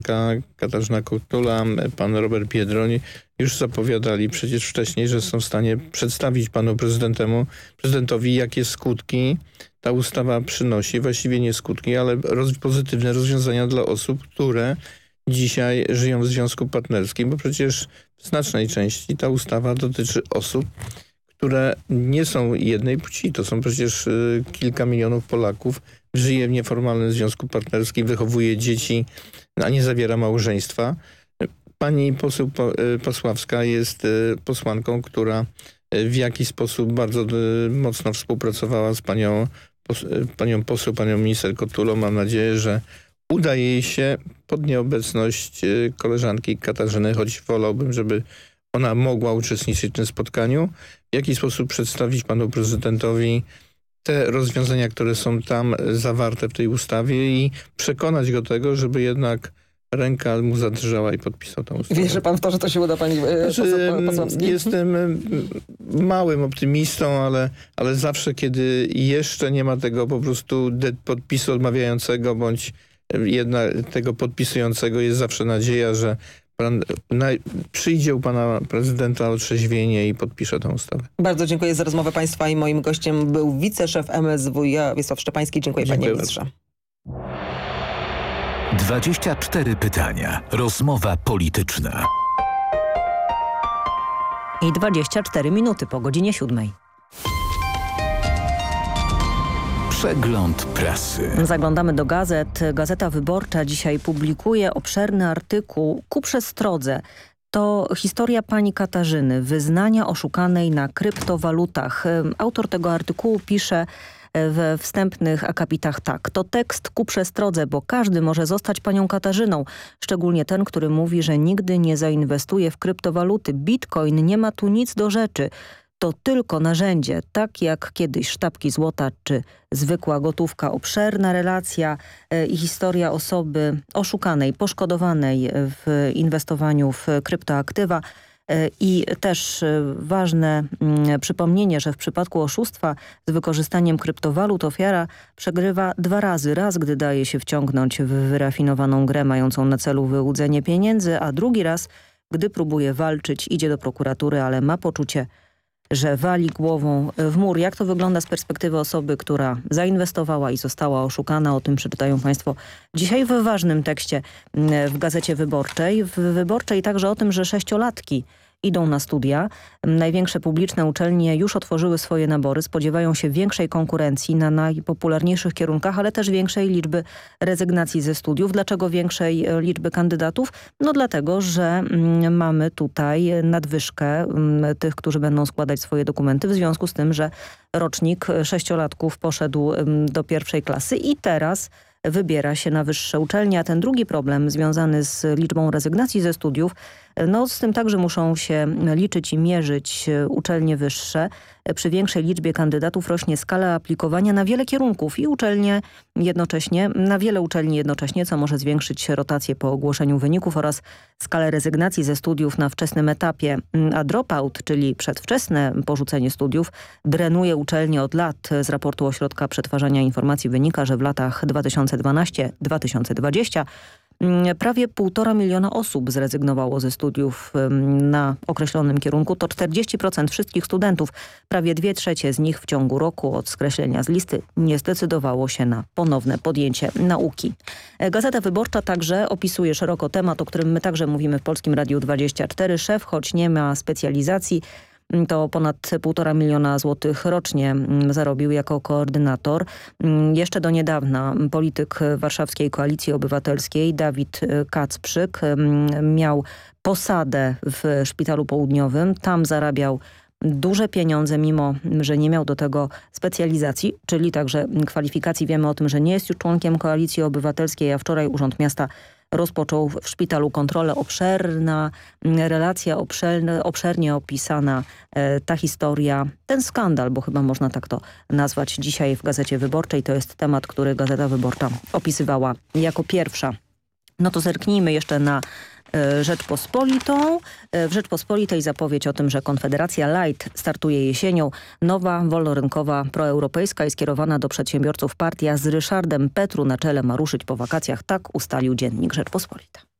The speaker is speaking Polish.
Katarzyna Kotula, pan Robert Biedroń już zapowiadali przecież wcześniej, że są w stanie przedstawić panu prezydentowi, jakie skutki ta ustawa przynosi. Właściwie nie skutki, ale pozytywne rozwiązania dla osób, które dzisiaj żyją w związku partnerskim, bo przecież w znacznej części ta ustawa dotyczy osób, które nie są jednej płci. To są przecież kilka milionów Polaków, żyje w nieformalnym związku partnerskim, wychowuje dzieci, a nie zawiera małżeństwa. Pani poseł Pasławska jest posłanką, która w jakiś sposób bardzo mocno współpracowała z panią poseł, panią minister Kotulą. Mam nadzieję, że uda jej się pod nieobecność koleżanki Katarzyny, choć wolałbym, żeby ona mogła uczestniczyć w tym spotkaniu, w jaki sposób przedstawić panu prezydentowi te rozwiązania, które są tam zawarte w tej ustawie i przekonać go do tego, żeby jednak ręka mu zadrżała i podpisał tę ustawę. Wierzy pan w to, że to się uda, pani Pasławskiej? Jestem małym optymistą, ale zawsze, kiedy jeszcze nie ma tego po prostu podpisu odmawiającego bądź tego podpisującego, jest zawsze nadzieja, że przyjdzie u pana prezydenta otrzeźwienie i podpisze tę ustawę. Bardzo dziękuję za rozmowę państwa i moim gościem był wiceszef MSWiA Wiesław Szczepański. Dziękuję panie ministrze. 24 pytania. Rozmowa polityczna. I 24 minuty po godzinie 7. Przegląd prasy. Zaglądamy do gazet. Gazeta Wyborcza dzisiaj publikuje obszerny artykuł ku przestrodze. To historia pani Katarzyny, wyznania oszukanej na kryptowalutach. Autor tego artykułu pisze we wstępnych akapitach tak. To tekst ku przestrodze, bo każdy może zostać panią Katarzyną. Szczególnie ten, który mówi, że nigdy nie zainwestuje w kryptowaluty. Bitcoin nie ma tu nic do rzeczy. To tylko narzędzie, tak jak kiedyś sztabki złota czy zwykła gotówka. Obszerna relacja i historia osoby oszukanej, poszkodowanej w inwestowaniu w kryptoaktywa. I też ważne przypomnienie, że w przypadku oszustwa z wykorzystaniem kryptowalut ofiara przegrywa 2 razy. Raz, gdy daje się wciągnąć w wyrafinowaną grę mającą na celu wyłudzenie pieniędzy, a drugi raz, gdy próbuje walczyć, idzie do prokuratury, ale ma poczucie, że wali głową w mur. Jak to wygląda z perspektywy osoby, która zainwestowała i została oszukana? O tym przeczytają państwo dzisiaj w ważnym tekście w Gazecie Wyborczej. W Wyborczej także o tym, że 6-latki idą na studia. Największe publiczne uczelnie już otworzyły swoje nabory. Spodziewają się większej konkurencji na najpopularniejszych kierunkach, ale też większej liczby rezygnacji ze studiów. Dlaczego większej liczby kandydatów? No dlatego, że mamy tutaj nadwyżkę tych, którzy będą składać swoje dokumenty w związku z tym, że rocznik 6-latków poszedł do 1. klasy i teraz wybiera się na wyższe uczelnie. A ten drugi problem związany z liczbą rezygnacji ze studiów, no z tym także muszą się liczyć i mierzyć uczelnie wyższe. Przy większej liczbie kandydatów rośnie skala aplikowania na wiele kierunków i uczelnie jednocześnie, na wiele uczelni jednocześnie, co może zwiększyć rotację po ogłoszeniu wyników oraz skalę rezygnacji ze studiów na wczesnym etapie. A dropout, czyli przedwczesne porzucenie studiów, drenuje uczelnie od lat. Z raportu Ośrodka Przetwarzania Informacji wynika, że w latach 2012-2020 prawie 1,5 miliona osób zrezygnowało ze studiów na określonym kierunku. To 40% wszystkich studentów. Prawie 2/3 z nich w ciągu roku od skreślenia z listy nie zdecydowało się na ponowne podjęcie nauki. Gazeta Wyborcza także opisuje szeroko temat, o którym my także mówimy w Polskim Radiu 24. Szef, choć nie ma specjalizacji, to ponad 1,5 miliona złotych rocznie zarobił jako koordynator. Jeszcze do niedawna polityk Warszawskiej Koalicji Obywatelskiej Dawid Kacprzyk miał posadę w Szpitalu Południowym. Tam zarabiał duże pieniądze, mimo że nie miał do tego specjalizacji, czyli także kwalifikacji. Wiemy o tym, że nie jest już członkiem Koalicji Obywatelskiej, a wczoraj Urząd Miasta rozpoczął w szpitalu kontrolę. Obszerna relacja, obszernie opisana ta historia, ten skandal, bo chyba można tak to nazwać dzisiaj w Gazecie Wyborczej. To jest temat, który Gazeta Wyborcza opisywała jako pierwsza. No to zerknijmy jeszcze na Rzeczpospolitą. W Rzeczpospolitej zapowiedź o tym, że Konfederacja Light startuje jesienią. Nowa, wolnorynkowa, proeuropejska i skierowana do przedsiębiorców partia z Ryszardem Petru na czele ma ruszyć po wakacjach. Tak ustalił dziennik Rzeczpospolita.